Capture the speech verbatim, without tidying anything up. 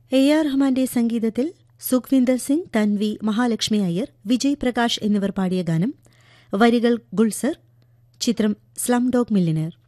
A R റഹ്മാന്റെ സംഗീതത്തിൽ സുഖ്വിന്ദർ സിംഗ്, തൻവി, മഹാലക്ഷ്മി അയ്യർ, വിജയ് പ്രകാശ് എന്നിവർ പാടിയ ഗാനം. വരികൾ ഗുൾസർ. ചിത്രം സ്ലം ഡോഗ് മില്യനയർ.